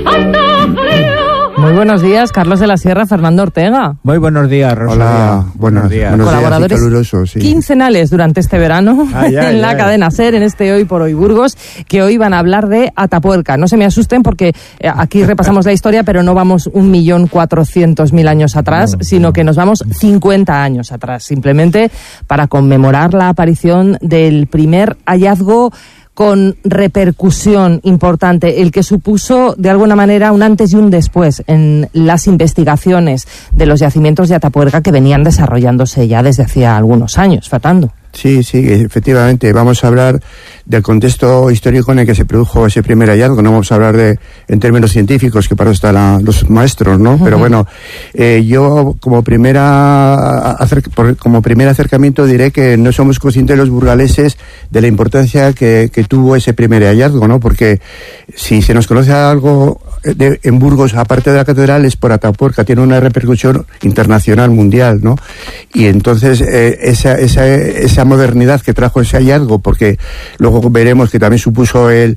Muy buenos días, Carlos de la Sierra, Fernando Ortega. Muy buenos días, Rosalía. Hola, buenos días. Colaboradores Calurosos, sí, quincenales durante este verano en la cadena SER, en este Hoy por Hoy Burgos, que hoy van a hablar de Atapuerca. No se me asusten porque aquí repasamos la historia, pero no vamos 1.400.000 años atrás, sino que nos vamos 50 años atrás, simplemente para conmemorar la aparición del primer hallazgo con repercusión importante, el que supuso de alguna manera un antes y un después en las investigaciones de los yacimientos de Atapuerca que venían desarrollándose ya desde hacía algunos años. Fernando. Sí, efectivamente. Vamos a hablar del contexto histórico en el que se produjo ese primer hallazgo. No vamos a hablar en términos científicos, que para eso están los maestros, ¿no? Pero bueno, yo como primer acercamiento diré que no somos conscientes los burgaleses de la importancia que tuvo ese primer hallazgo, ¿no? Porque si se nos conoce algo en Burgos, aparte de la catedral, es por Atapuerca, tiene una repercusión internacional, mundial, ¿no? Y entonces esa modernidad que trajo ese hallazgo, porque luego veremos que también supuso el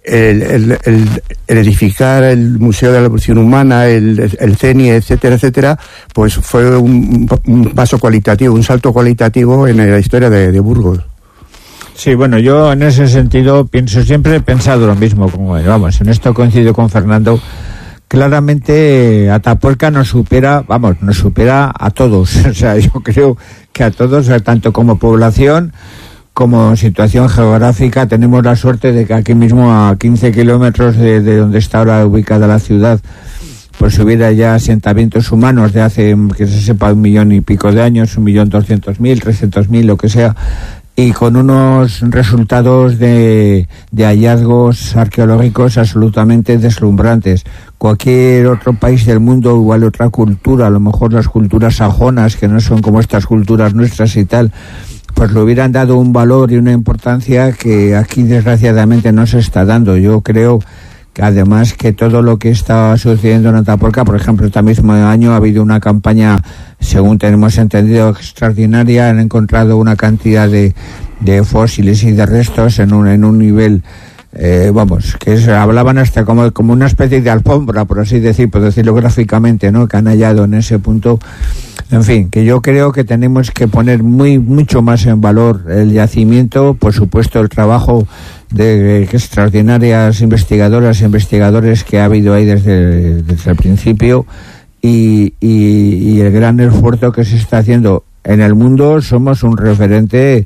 edificar el Museo de la Evolución Humana, el CENI, etcétera, pues fue un paso cualitativo, un salto cualitativo en la historia de Burgos. Sí, bueno, yo en ese sentido siempre he pensado lo mismo, vamos, en esto coincido con Fernando. Claramente Atapuerca nos supera a todos, o sea, yo creo que a todos, tanto como población como situación geográfica. Tenemos la suerte de que aquí mismo, a 15 kilómetros de donde está ahora ubicada la ciudad, pues hubiera ya asentamientos humanos de hace, que se sepa, 1 millón y pico de años, 1.200.000, 300.000, lo que sea, y con unos resultados de hallazgos arqueológicos absolutamente deslumbrantes. Cualquier otro país del mundo, igual otra cultura, a lo mejor las culturas sajonas, que no son como estas culturas nuestras y tal, pues le hubieran dado un valor y una importancia que aquí desgraciadamente no se está dando. Yo creo que además que todo lo que está sucediendo en Atapuerca, por ejemplo, este mismo año ha habido una campaña, según tenemos entendido, extraordinaria. Han encontrado una cantidad de fósiles y de restos en un nivel, hablaban hasta como una especie de alfombra, por así decir, por decirlo gráficamente, ¿no?, que han hallado en ese punto. En fin, que yo creo que tenemos que poner mucho más en valor el yacimiento, por supuesto el trabajo de extraordinarias investigadoras e investigadores que ha habido ahí desde el principio, y el gran esfuerzo que se está haciendo en el mundo. Somos un referente,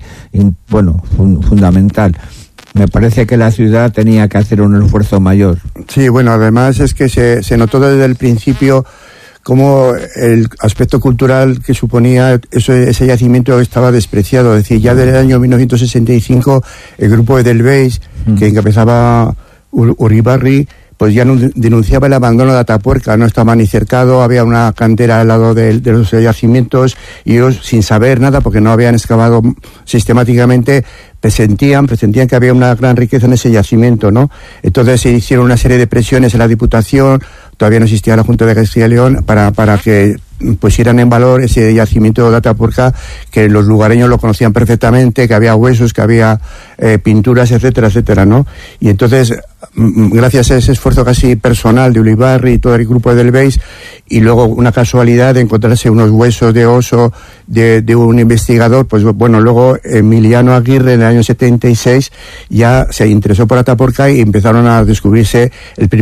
fundamental. Me parece que la ciudad tenía que hacer un esfuerzo mayor. Sí, bueno, además es que se notó desde el principio como el aspecto cultural que suponía ese yacimiento estaba despreciado. Es decir, ya desde el año 1965 el grupo Edelweiss, que encabezaba Uribarri, pues ya denunciaba el abandono de Atapuerca. No estaba ni cercado, había una cantera al lado de los yacimientos, y ellos, sin saber nada, porque no habían excavado sistemáticamente, presentían que había una gran riqueza en ese yacimiento, ¿no? Entonces se hicieron una serie de presiones en la Diputación, todavía no existía la Junta de Castilla y León, para que pusieran en valor ese yacimiento de Atapuerca, que los lugareños lo conocían perfectamente, que había huesos, que había pinturas, etcétera, ¿no? Y entonces, gracias a ese esfuerzo casi personal de Ulibarri y todo el grupo de Edelweiss, y luego una casualidad de encontrarse unos huesos de oso de un investigador, pues bueno, luego Emiliano Aguirre en el año 76 ya se interesó por Atapuerca y empezaron a descubrirse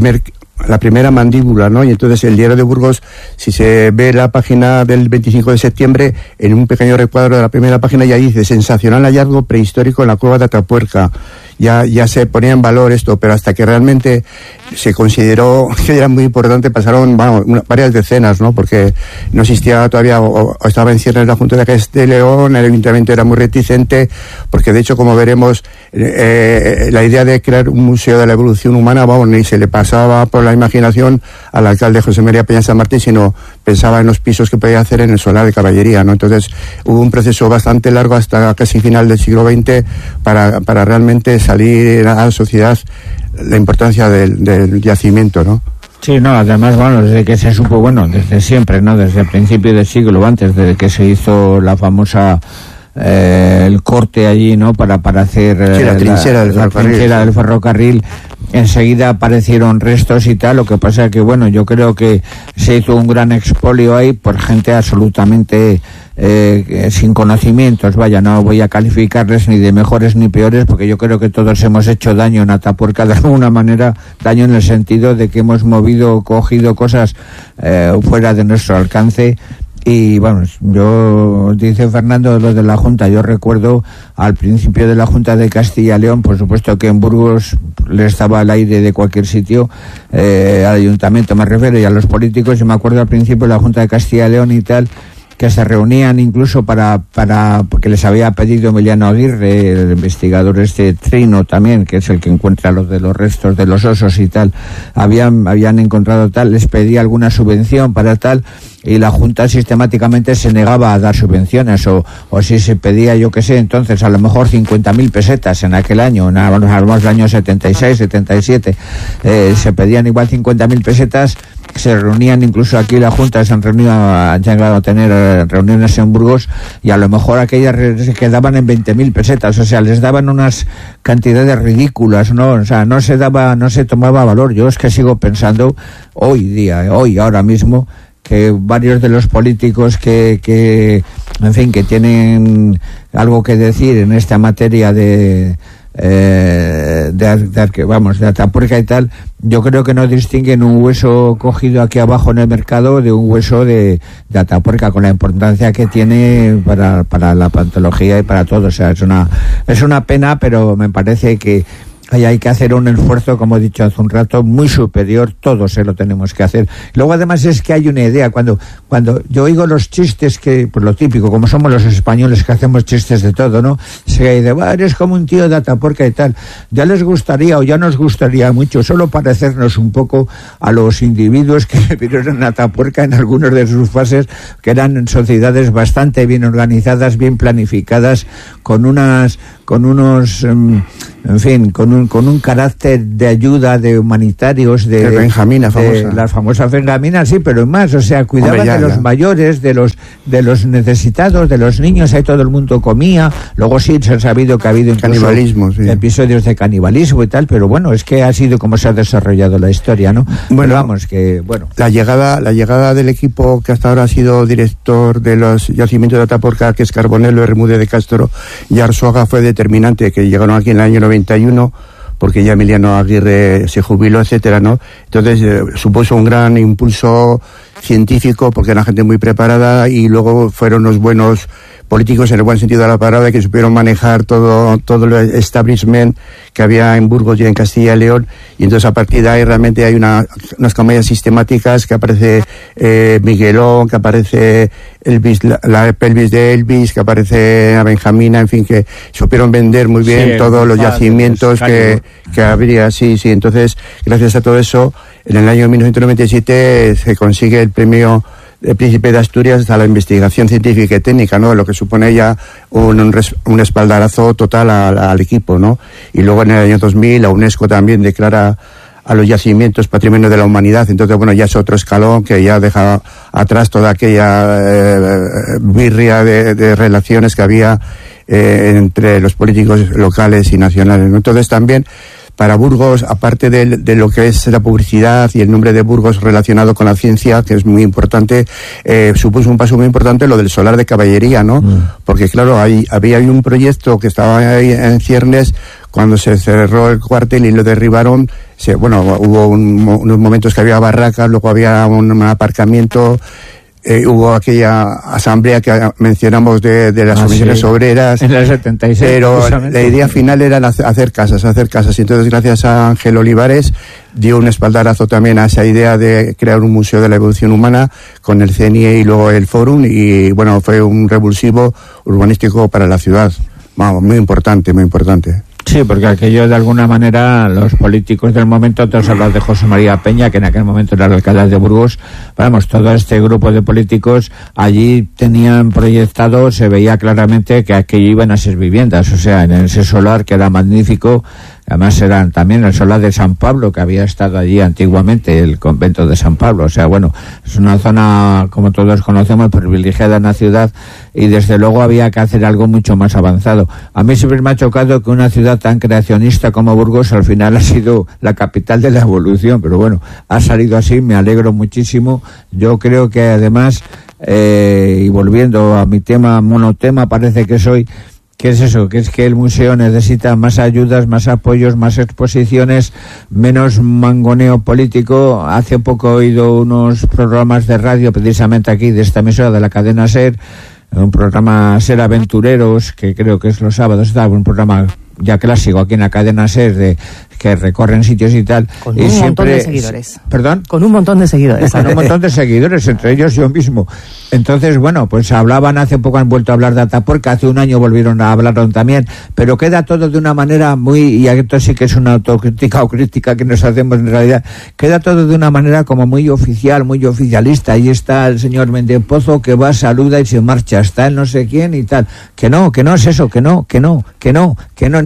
la primera mandíbula, ¿no? Y entonces el Diario de Burgos, si se ve la página del 25 de septiembre, en un pequeño recuadro de la primera página ya dice: sensacional hallazgo prehistórico en la cueva de Atapuerca. Ya se ponía en valor esto, pero hasta que realmente se consideró que era muy importante pasaron varias decenas, ¿no? Porque no existía todavía, o estaba en ciernes la Junta de Castilla y León, el Ayuntamiento era muy reticente, porque de hecho, como veremos, la idea de crear un museo de la evolución humana, ni se le pasaba por la imaginación al alcalde José María Peña San Martín, sino pensaba en los pisos que podía hacer en el solar de Caballería, ¿no? Entonces hubo un proceso bastante largo hasta casi final del siglo XX para realmente salir a la sociedad la importancia del yacimiento, ¿no? Sí, no, además, desde que se supo, desde siempre, ¿no? Desde el principio del siglo, antes de que se hizo la famosa el corte allí, ¿no? Para hacer la trinchera del ferrocarril, enseguida aparecieron restos y tal. Lo que pasa es que, bueno, yo creo que se hizo un gran expolio ahí por gente absolutamente sin conocimientos. Vaya, no voy a calificarles ni de mejores ni peores, porque yo creo que todos hemos hecho daño en Atapuerca de alguna manera, daño en el sentido de que hemos cogido cosas fuera de nuestro alcance. Y bueno, dice Fernando lo de la Junta, yo recuerdo al principio de la Junta de Castilla y León, por supuesto que en Burgos le estaba al aire de cualquier sitio, al ayuntamiento me refiero, y a los políticos. Yo me acuerdo al principio de la Junta de Castilla y León y tal, que se reunían incluso porque les había pedido Emiliano Aguirre, el investigador Trino también, que es el que encuentra los restos de los osos y tal, habían encontrado tal, les pedía alguna subvención para tal, y la Junta sistemáticamente se negaba a dar subvenciones, o si se pedía, yo qué sé, entonces a lo mejor 50.000 pesetas en aquel año, hablamos del año 76, 77, se pedían igual 50.000 pesetas, se reunían, incluso aquí la Junta han llegado a tener reuniones en Burgos, y a lo mejor aquellas se quedaban en 20.000 pesetas, o sea, les daban unas cantidades ridículas, ¿no? O sea, no se tomaba valor. Yo es que sigo pensando ahora mismo, que varios de los políticos que tienen algo que decir en esta materia de Atapuerca y tal, yo creo que no distinguen un hueso cogido aquí abajo en el mercado de un hueso de Atapuerca, con la importancia que tiene para la paleontología y para todo. O sea, es una pena, pero me parece que hay que hacer un esfuerzo, como he dicho hace un rato, muy superior. Todos lo tenemos que hacer. Luego, además, es que hay una idea. Cuando yo oigo los chistes, que por lo típico, como somos los españoles que hacemos chistes de todo, ¿no? Se dice, eres como un tío de Atapuerca y tal. Ya les gustaría, o ya nos gustaría mucho, solo parecernos un poco a los individuos que vivieron en Atapuerca en algunas de sus fases, que eran sociedades bastante bien organizadas, bien planificadas, con un carácter de ayuda, de humanitarios, de Benjamina famosa. Las famosas Benjaminas, sí, pero más, o sea, cuidaban de los mayores, de los necesitados, de los niños, ahí todo el mundo comía. Luego sí se ha sabido que ha habido canibalismo, sí, episodios de canibalismo y tal, pero bueno, es que ha sido como se ha desarrollado la historia, ¿no? Bueno, pero vamos, que bueno. La llegada del equipo que hasta ahora ha sido director de los yacimientos de Atapuerca, que es Carbonelo, Remude de Castro y Arzuaga, fue determinante, que llegaron aquí en el año 91, porque ya Emiliano Aguirre se jubiló, etcétera, ¿no? Entonces supuso un gran impulso científico, porque era gente muy preparada, y luego fueron los buenos políticos en el buen sentido de la palabra, que supieron manejar todo el establishment que había en Burgos y en Castilla y León. Y entonces a partir de ahí realmente hay unas campañas sistemáticas, que aparece Miguelón, que aparece Elvis, la pelvis de Elvis, que aparece a Benjamina, en fin, que supieron vender muy bien todos los yacimientos que habría. Sí, entonces gracias a todo eso, en el año 1997 se consigue el premio el Príncipe de Asturias a la investigación científica y técnica, ¿no? Lo que supone ya un espaldarazo total al equipo, ¿no? Y luego en el año 2000 la UNESCO también declara a los yacimientos Patrimonio de la Humanidad. Entonces, bueno, ya es otro escalón que ya deja atrás toda aquella birria de relaciones que había entre los políticos locales y nacionales, ¿no? Entonces también, para Burgos, aparte de lo que es la publicidad y el nombre de Burgos relacionado con la ciencia, que es muy importante, supuso un paso muy importante lo del solar de caballería, ¿no? Porque claro, había un proyecto que estaba ahí en ciernes cuando se cerró el cuartel y lo derribaron. Hubo unos momentos que había barracas, luego había un aparcamiento. Hubo aquella asamblea que mencionamos de las comisiones obreras en el 76, pero la idea final era hacer casas, y entonces gracias a Ángel Olivares dio un espaldarazo también a esa idea de crear un museo de la evolución humana con el CENIE y luego el Fórum, y bueno, fue un revulsivo urbanístico para la ciudad. Vamos, muy importante. Sí, porque aquello de alguna manera los políticos del momento, todos hablan de José María Peña, que en aquel momento era el alcalde de Burgos, vamos, todo este grupo de políticos allí tenían proyectado, se veía claramente que aquello iban a ser viviendas, o sea, en ese solar que era magnífico, Además eran también el solar de San Pablo, que había estado allí antiguamente, el convento de San Pablo. O sea, bueno, es una zona, como todos conocemos, privilegiada en la ciudad, y desde luego había que hacer algo mucho más avanzado. A mí siempre me ha chocado que una ciudad tan creacionista como Burgos al final ha sido la capital de la evolución, pero bueno, ha salido así, me alegro muchísimo. Yo creo que además, y volviendo a mi tema, monotema parece que soy, ¿qué es eso? Que es que el museo necesita más ayudas, más apoyos, más exposiciones, menos mangoneo político. Hace poco he oído unos programas de radio, precisamente aquí, de esta emisora de la cadena SER, un programa SER Aventureros, que creo que es los sábados, está un programa ya clásico aquí en la cadena SER, que recorren sitios y tal. Con y un siempre, montón de seguidores. ¿Perdón? Con un montón de seguidores. Con un montón de seguidores, entre ellos yo mismo. Entonces, bueno, pues hablaban, hace poco han vuelto a hablar de Atapuerca, hace un año volvieron a hablar también, pero queda todo de una manera muy, y esto sí que es una autocrítica o crítica que nos hacemos en realidad, queda todo de una manera como muy oficial, muy oficialista. Ahí está el señor Mendepozo que va, saluda y se marcha, está el no sé quién y tal. Que no es eso, que no.